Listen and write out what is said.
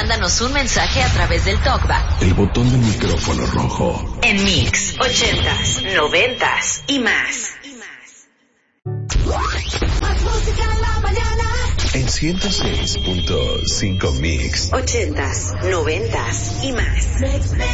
mándanos un mensaje a través del TalkBack. El botón del micrófono rojo. En Mix 80s, 90s y más. Más música en la mañana. En 106.5 Mix. 80s, 90s y más.